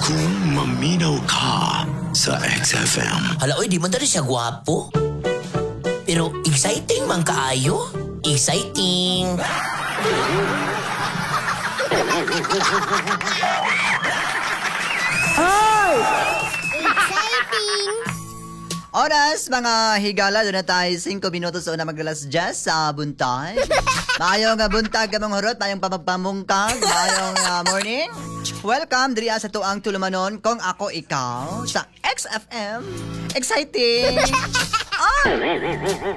Kung maminaw ka sa XFM. Hala, oy, di man tali siya gwapo. Pero exciting man kaayo. Exciting. Exciting! Oras, mga higala, doon na tayo 5 minutos una magalas jazz sa buntag. Mayong buntag kamong hurot, mayong pamagpamungkag, mayong morning. Welcome, diri sa tuang tulumanon kung ako ikaw sa XFM. Exciting!